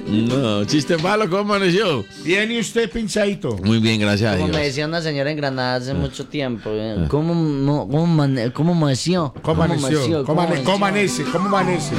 No, chiste malo, ¿cómo amaneció? Bien, ¿y usted, pinchadito? Muy bien, gracias a Como Dios. me decía una señora en Granada hace mucho tiempo. ¿Cómo amaneció? ¿Cómo amaneció? ¿Cómo amanece? ¿Cómo amanece?